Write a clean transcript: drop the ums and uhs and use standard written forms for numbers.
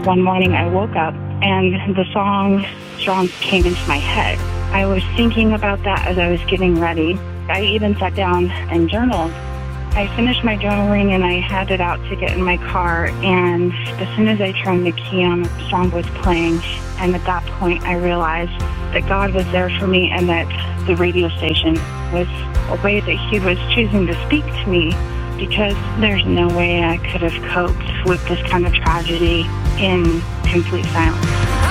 One morning I woke up and the song Strong came into my head. I was thinking about that as I was getting ready. I even sat down and journaled. I finished my journaling and I headed out to get in my car, and as soon as I turned the key on, the song was playing, and at that point I realized that God was there for me and that the radio station was a way that He was choosing to speak to me, because there's no way I could have coped with this kind of tragedy in complete silence.